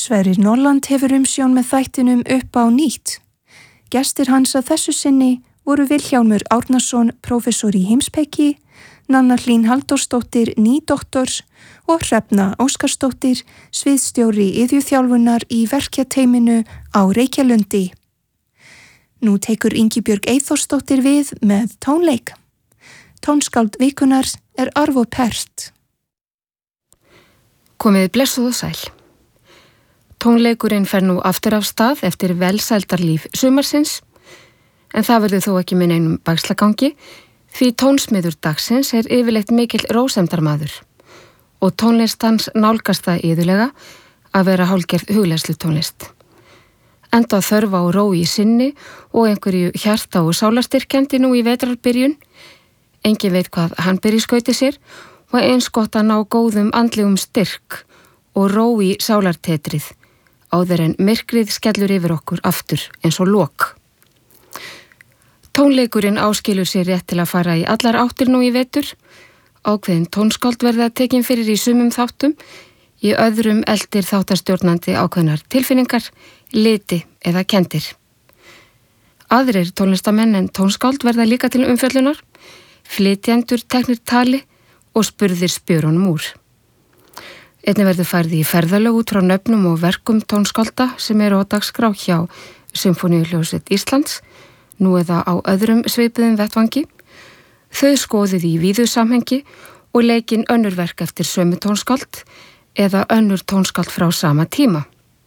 Sverrir Norland hefur umsjón með þættinum Upp á nýtt. Gestir hans að þessu sinni voru Vilhjálmur Árnason, prófessor í heimspeki, Nanna Hlín Halldórsdóttir, nýdoktors og Hrefna Óskarsdóttir, sviðsstjóri iðjuþjálfunar í verkjateyminu á Reykjalundi. Nú tekur Ingibjörg Eyþórsdóttir við með tónleik. Tónskáld vikunar er Arvo Pärt. Komið blessuð og sæl. Tónleikurinn fer nú aftur af stað eftir velsældarlíf sumarsins, en það verður þó ekki með neinum bakslagangi, því tónsmiður dagsins er yfirleitt mikill rósemdarmaður og tónlist hans nálgast það iðulega að vera hálfgerð hugleiðslu tónlist. Enda þörf á ró í sinni og einhverju hjarta- og sálarstyrkjandi nú í vetrarbyrjun. Engin veit hvað hann ber í skauti sér og eins gott að ná góðum andlegum styrk og ró í sálartetrið áður en myrkrið skellur yfir okkur aftur eins og lok. Tónleikurinn áskilur sér rétt til að fara í allar áttir nú í vetur. Ákveðin tónskáld verða tekin fyrir í sumum þáttum, í öðrum eldir þáttastjórnandi ákveðnar tilfinningar, liti eða kendir. Aðrir tónlistamenn en tónskáld verða líka til umfjöllunar, flytjendur teknir tali og spurðir spjörunum úr. Einnig verður færði í ferðalög út frá nöfnum og verkum tónskálda sem eru á dagskrá hjá Sinfóníuhljómsveit Íslands, nú eða á öðrum svipuðum vettvangi. Þau skoðið í víðu samhengi og leikin önnur verk eftir sömu tónskáld eða önnur tónskáld frá sama tíma.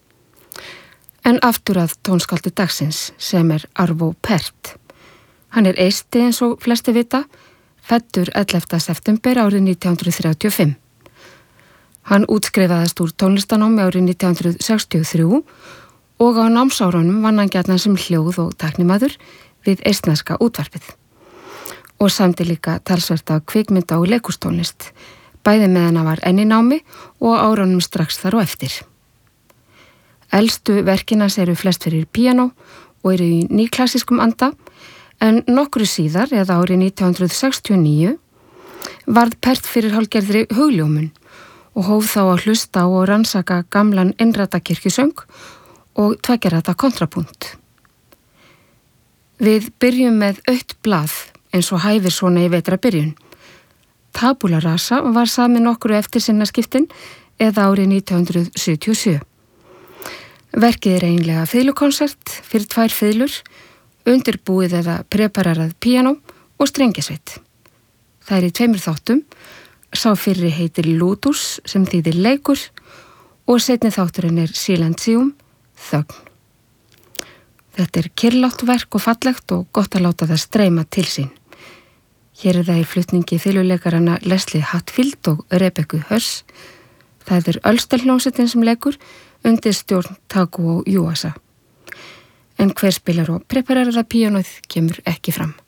En aftur að tónskáldi dagsins sem er Arvo Pärt. Hann er eisti eins og flesti vita, fæddur 11. september árið 1935. Hann útskrifaðist úr tónlistanámi árið 1963 og á námsárunum vann hann gjarnan sem hljóð- og tæknimaður við eistneska útvarpið. Og samdi líka talsvert af kvikmynda- og leikhústónlist, bæði meðan hann var enn í námi og á árunum strax þar og eftir. Elstu verkin hans eru flest fyrir píanó og eru í nýklassískum anda, en nokkru síðar, eða árið 1969, varð Pärt fyrir hálfgerðri hugljómun og hóf þá að hlusta á og rannsaka gamlan innræta kirkjusöng og tveggjarræta kontrapunkt. Við byrjum með autt blað eins og hæfir svona í vetrarbyrjun. Tabula rasa var samið nokkru eftir sinnaskiptin eða árið 1977. Verkið er eiginlega fiðlukonsert fyrir 2 fiðlur, undirbúið eða prepararað píanó og strengjasveit. Það er í 2 þáttum, sá fyrri heitir Ludus sem þýðir leikur og seinni þátturinn er Silencium, þögn. Þetta er kyrrlátt verk og fallegt og gott að láta það streyma til sín. Hér er það í flutningi fiðluleikarana Leslie Hatfield og Rebekku Höss. Það er Ölstelhljómsveitin sem leikur undir stjórn Takuo Yuasa. En hver spilar og prepararða píanóið kemur ekki fram.